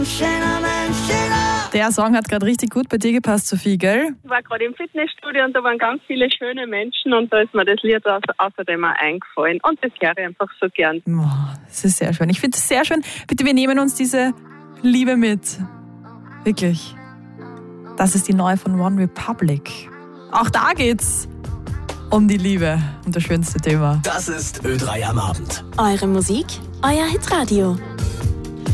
Der Song hat gerade richtig gut bei dir gepasst, Sophie, gell? Ich war gerade im Fitnessstudio und da waren ganz viele schöne Menschen und da ist mir das Lied außerdem auch eingefallen. Und das höre ich einfach so gern. Oh, das ist sehr schön. Ich finde es sehr schön. Bitte, wir nehmen uns diese Liebe mit. Wirklich. Das ist die neue von One Republic. Auch da geht's um die Liebe, um das schönste Thema. Das ist Ö3 am Abend. Eure Musik, euer Hitradio.